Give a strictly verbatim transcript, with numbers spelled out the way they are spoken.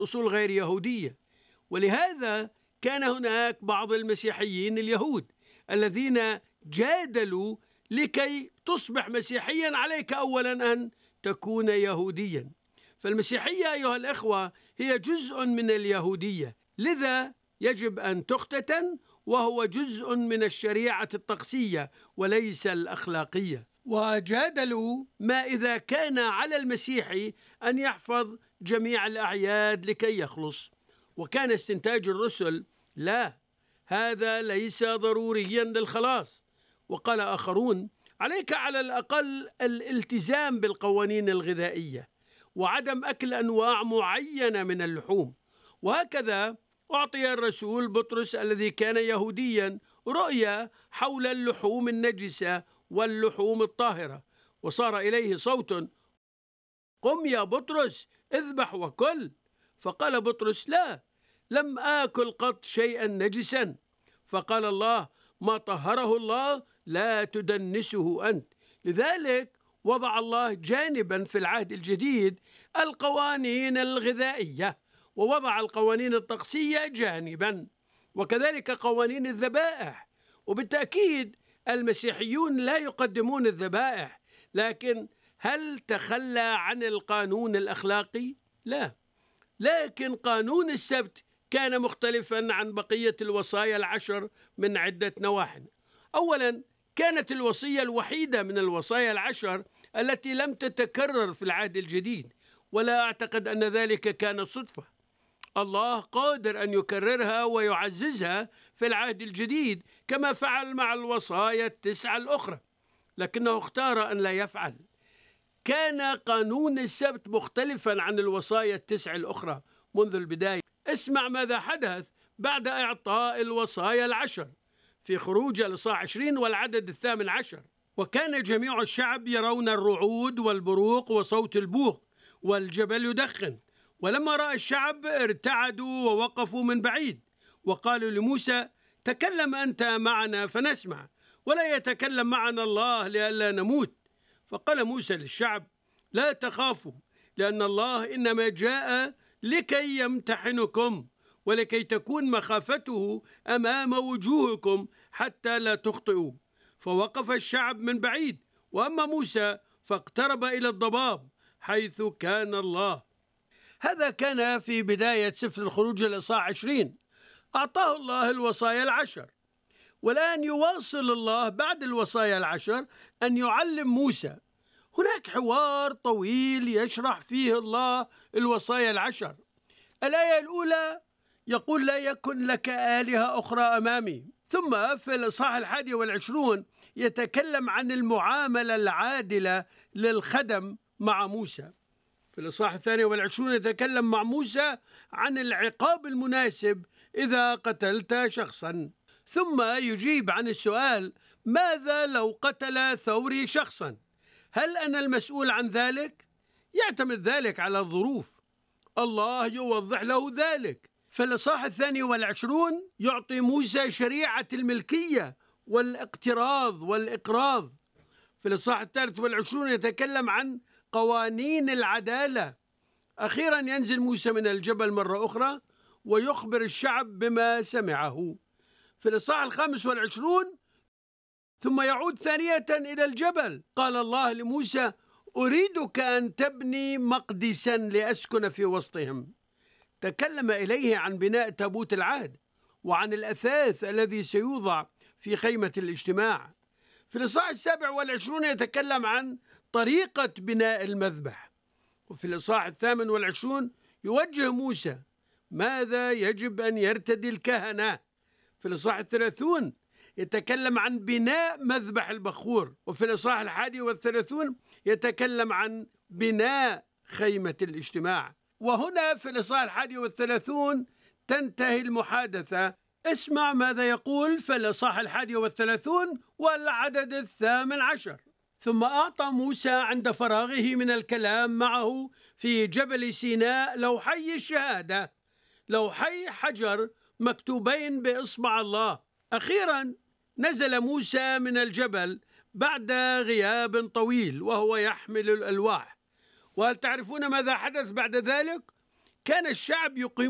أصول غير يهودية. ولهذا كان هناك بعض المسيحيين اليهود الذين جادلوا لكي تصبح مسيحيا عليك أولا أن تكون يهوديا. فالمسيحية أيها الأخوة هي جزء من اليهودية، لذا يجب أن تختتن، وهو جزء من الشريعة الطقسية وليس الأخلاقية. وجادلوا ما إذا كان على المسيحي أن يحفظ جميع الأعياد لكي يخلص، وكان استنتاج الرسل لا، هذا ليس ضروريا للخلاص. وقال آخرون عليك على الأقل الالتزام بالقوانين الغذائية وعدم أكل أنواع معينة من اللحوم. وهكذا أعطي الرسول بطرس الذي كان يهوديا رؤية حول اللحوم النجسة واللحوم الطاهرة، وصار إليه صوت: قم يا بطرس اذبح وكل. فقال بطرس: لا، لم آكل قط شيئا نجسا. فقال الله: ما طهره الله لا تدنسه أنت. لذلك وضع الله جانبا في العهد الجديد القوانين الغذائية، ووضع القوانين الطقسية جانبا، وكذلك قوانين الذبائح. وبالتأكيد المسيحيون لا يقدمون الذبائح، لكن هل تخلى عن القانون الأخلاقي؟ لا، لكن قانون السبت كان مختلفا عن بقية الوصايا العشر من عدة نواحي. أولا، كانت الوصية الوحيدة من الوصايا العشر التي لم تتكرر في العهد الجديد، ولا أعتقد أن ذلك كان صدفة. الله قادر أن يكررها ويعززها في العهد الجديد كما فعل مع الوصايا التسعة الأخرى، لكنه اختار أن لا يفعل. كان قانون السبت مختلفا عن الوصايا التسع الأخرى منذ البداية. اسمع ماذا حدث بعد إعطاء الوصايا العشر في خروج الإصحاح عشرين والعدد الثامن عشر: وكان جميع الشعب يرون الرعود والبروق وصوت البوق والجبل يدخن، ولما رأى الشعب ارتعدوا ووقفوا من بعيد، وقالوا لموسى: تكلم أنت معنا فنسمع، ولا يتكلم معنا الله لئلا نموت. فقال موسى للشعب: لا تخافوا، لأن الله إنما جاء لكي يمتحنكم، ولكي تكون مخافته أمام وجوهكم حتى لا تخطئوا. فوقف الشعب من بعيد، وأما موسى فاقترب إلى الضباب حيث كان الله. هذا كان في بداية سفر الخروج الإصحاح عشرين. أعطاه الله الوصايا العشر، والآن يواصل الله بعد الوصايا العشر أن يعلم موسى. هناك حوار طويل يشرح فيه الله الوصايا العشر. الآية الأولى يقول: لا يكن لك آلهة أخرى أمامي. ثم في الإصحاح الحادي والعشرون يتكلم عن المعاملة العادلة للخدم مع موسى. في الإصحاح الثاني والعشرون يتكلم مع موسى عن العقاب المناسب إذا قتلت شخصا. ثم يجيب عن السؤال: ماذا لو قتل ثوري شخصا؟ هل أنا المسؤول عن ذلك؟ يعتمد ذلك على الظروف. الله يوضح له ذلك. في الإصحاح الثاني والعشرون يعطي موسى شريعة الملكية والاقتراض والإقراض. في الإصحاح الثالث والعشرون يتكلم عن قوانين العدالة. أخيرا ينزل موسى من الجبل مرة أخرى ويخبر الشعب بما سمعه. في الإصحاح الخامس والعشرون ثم يعود ثانية إلى الجبل. قال الله لموسى: أريدك أن تبني مقدسا لأسكن في وسطهم. تكلم إليه عن بناء تابوت العهد وعن الأثاث الذي سيوضع في خيمة الاجتماع. في الإصحاح السابع والعشرون يتكلم عن طريقة بناء المذبح. وفي الإصحاح الثامن والعشرون يوجه موسى ماذا يجب أن يرتدي الكهنة. في الإصحاح الثلاثون يتكلم عن بناء مذبح البخور. وفي الإصحاح الحادي والثلاثون يتكلم عن بناء خيمة الاجتماع. وهنا في الإصحاح الحادي والثلاثون تنتهي المحادثة. اسمع ماذا يقول في الإصحاح الحادي والثلاثون والعدد الثامن عشر: ثم أعطى موسى عند فراغه من الكلام معه في جبل سيناء لوحي الشهادة، لوحي حجر مكتوبين بإصبع الله. أخيرا نزل موسى من الجبل بعد غياب طويل وهو يحمل الألواح. وهل تعرفون ماذا حدث بعد ذلك؟ كان الشعب يقيم